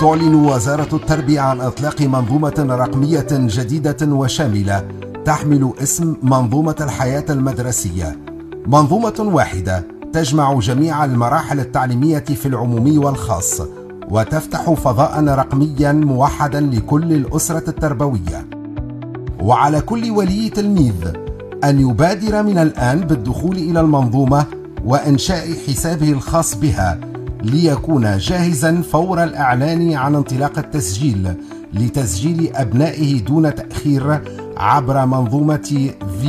تعلن وزارة التربية عن إطلاق منظومة رقمية جديدة وشاملة تحمل اسم منظومة الحياة المدرسية. منظومة واحدة تجمع جميع المراحل التعليمية في العمومي والخاص، وتفتح فضاء رقميا موحدا لكل الأسرة التربوية. وعلى كل ولي تلميذ أن يبادر من الآن بالدخول إلى المنظومة وإنشاء حسابه الخاص بها ليكون جاهزا فور الإعلان عن انطلاق التسجيل لتسجيل أبنائه دون تأخير عبر منظومة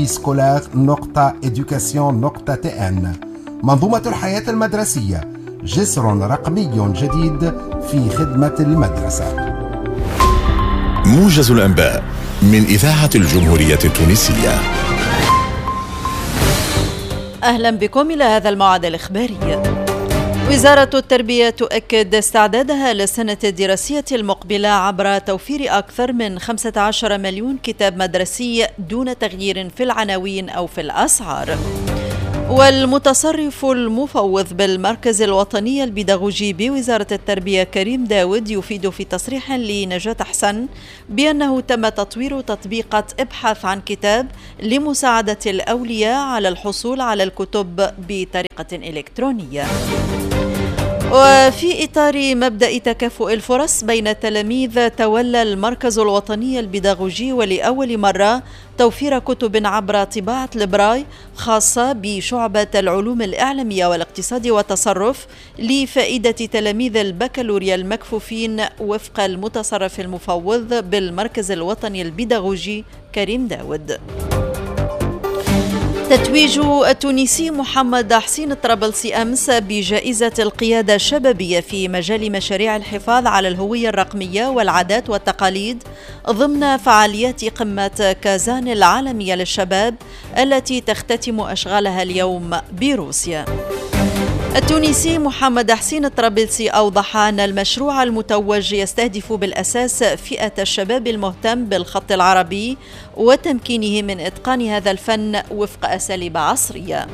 viscolaire.education.tn. منظومة الحياة المدرسية، جسر رقمي جديد في خدمة المدرسة. موجز الأنباء من إذاعة الجمهورية التونسية. أهلا بكم إلى هذا الموعد الإخباري. وزارة التربية تؤكد استعدادها للسنة الدراسية المقبلة عبر توفير أكثر من 15 مليون كتاب مدرسي دون تغيير في العناوين أو في الأسعار. والمتصرف المفوض بالمركز الوطني البيداغوجي بوزارة التربية كريم داود يفيد في تصريح لنجاة حسن بأنه تم تطوير تطبيقة ابحث عن كتاب لمساعدة الأولياء على الحصول على الكتب بطريقة إلكترونية. وفي إطار مبدأ تكافؤ الفرص بين التلاميذ، تولى المركز الوطني البيداغوجي ولأول مرة توفير كتب عبر طباعة البراي خاصة بشعبة العلوم الإعلامية والاقتصاد والتصرف لفائدة تلاميذ البكالوريا المكفوفين وفق المتصرف المفوض بالمركز الوطني البيداغوجي كريم داود. تتويج التونسي محمد حسين الطرابلسي أمس بجائزة القيادة الشبابية في مجال مشاريع الحفاظ على الهوية الرقمية والعادات والتقاليد ضمن فعاليات قمة كازان العالمية للشباب التي تختتم أشغالها اليوم بروسيا. التونسي محمد حسين الطرابلسي أوضح أن المشروع المتوج يستهدف بالأساس فئة الشباب المهتم بالخط العربي وتمكينه من إتقان هذا الفن وفق أساليب عصرية.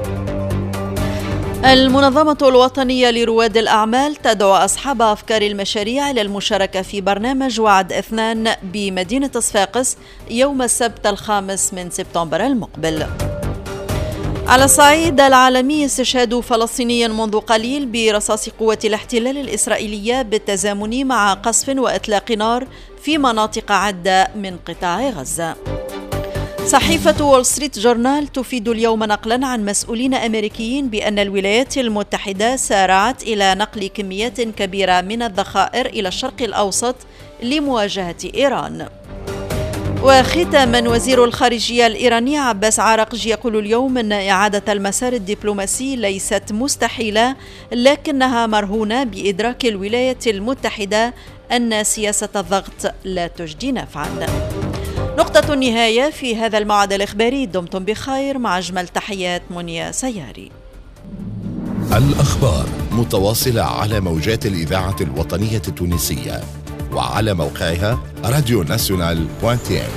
المنظمة الوطنية لرواد الأعمال تدعو أصحاب أفكار المشاريع للمشاركة في برنامج وعد 2 بمدينة صفاقس يوم السبت 5 سبتمبر المقبل. على الصعيد العالمي، استشهاد فلسطيني منذ قليل برصاص قوة الاحتلال الإسرائيلية بالتزامن مع قصف وإطلاق نار في مناطق عدة من قطاع غزة. صحيفة وول ستريت جورنال تفيد اليوم نقلا عن مسؤولين أمريكيين بأن الولايات المتحدة سارعت إلى نقل كميات كبيرة من الذخائر إلى الشرق الأوسط لمواجهة إيران. وختاما، وزير الخارجية الإيراني عباس عراقجي يقول اليوم أن إعادة المسار الدبلوماسي ليست مستحيلة، لكنها مرهونة بإدراك الولايات المتحدة أن سياسة الضغط لا تجدي نفعا. نقطة النهاية في هذا الموعد الإخباري. دمتم بخير، مع أجمل تحيات منيا سياري. الأخبار متواصلة على موجات الإذاعة الوطنية التونسية وعلى موقعها radionational.tn.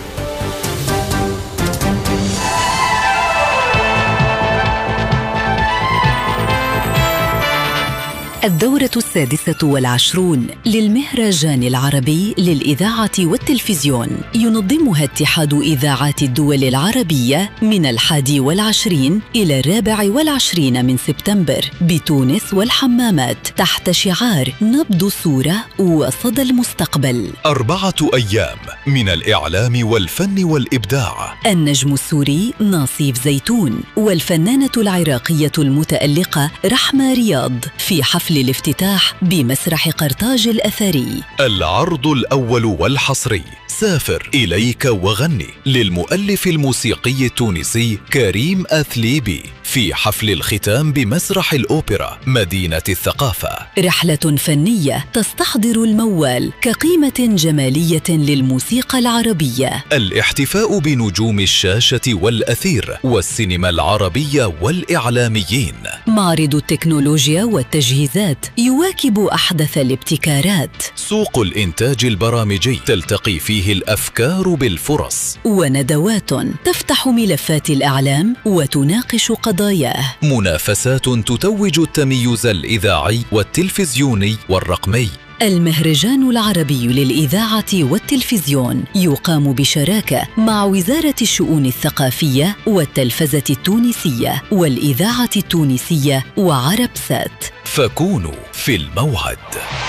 الدورة 26 للمهرجان العربي للإذاعة والتلفزيون ينظمها اتحاد إذاعات الدول العربية من 21 إلى 24 من سبتمبر بتونس والحمامات تحت شعار نبض الصورة وصدى المستقبل. 4 أيام من الإعلام والفن والإبداع. النجم السوري ناصيف زيتون والفنانة العراقية المتألقة رحمة رياض في حفل الافتتاح بمسرح قرطاج الأثري. العرض الأول والحصري سافر إليك وغني للمؤلف الموسيقي التونسي كريم أثليبي في حفل الختام بمسرح الأوبرا مدينة الثقافة. رحلة فنية تستحضر الموال كقيمة جمالية للموسيقى العربية. الاحتفاء بنجوم الشاشة والأثير والسينما العربية والإعلاميين. معرض التكنولوجيا والتجهيزات يواكب أحدث الابتكارات. سوق الإنتاج البرامجي تلتقي فيه الأفكار بالفرص. وندوات تفتح ملفات الإعلام وتناقش قضاياه. منافسات تتوج التميز الإذاعي والتلفزيوني والرقمي. المهرجان العربي للإذاعة والتلفزيون يقام بشراكة مع وزارة الشؤون الثقافية والتلفزة التونسية والإذاعة التونسية وعربسات. فكونوا في الموعد.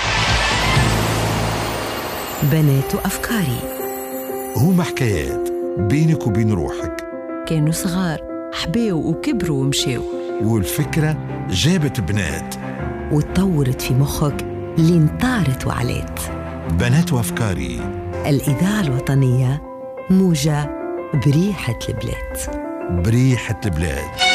بنات أفكاري هما حكايات بينك وبين روحك، كانوا صغار حباو وكبروا ومشاو، والفكرة جابت بنات وتطورت في مخك لين طارت وعلات. بنات وأفكاري، الإذاعة الوطنية موجة بريحة البلاد. بريحة البلاد.